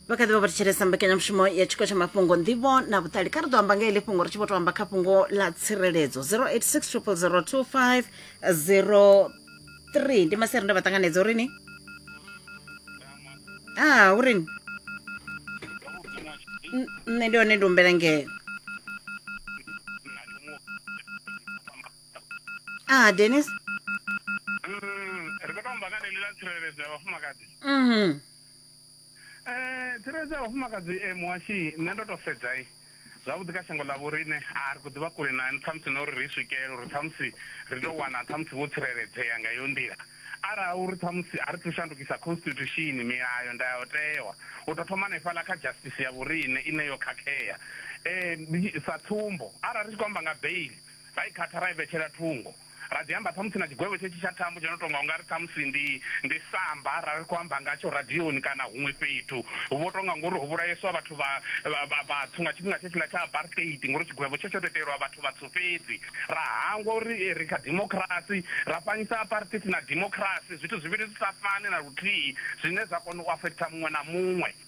vakati vavatixeresa mbekanyamushumo ya tshiko tsha mafhungo nḓivho na vhuṱali kha ri ḓo amba nga heḽi fhungo ri tshi vho to amba kha fhungo la tsireledzo 086 000 2503 ndi maseri nda vha ṱanganedza uri ni uri ni nṋe ndi hone ndi humbela ngeo Dennis ri khou tou amba nga ḽeḽi ḽa tsireledzo ya vhafumakadzi tsireledzo ya vhafumakadzi muhashi nṋe ndo tou sedza zwavhuḓi kha shango ḽa vhoriṋe ri khou ḓivha kule na ṱhamusi na uri ri swikele uri ṱhamusi ri tou wana ṱhamusi vho tsireledzea nga iyo nḓila arali uri ṱhamusi a ri tou shandukisa constitution milayo ndayotewa u tou thoma hanefhaḽa kha justice ya vhoriṋe ine yo khakhea sa tsumbo arali ri tshi khou amba nga bail ra i khatha ra i vhetshela thungo ra ḓi amba ṱhamusi na tshigwevho tshetshi tsha thambo tsho no tonga u nga ri ṱhamusi ndi samba arali ri khou amba ngatsho radioni kana huṅwe fhethu hu vho tonga ngori hu vhulaeswa vhathu vhatswu nga tshifhinga tshetshila tsha apartheid ngori tshigwevho tsho tsho tetelwa vhathu vatswu fhedzi ra hangwa uri ri kha democracy ra fanyisa apartheid na democracy zwithu zwivhili zwi sa fani na luthihi zwine zwa kona u afecta muṅwe na muṅwe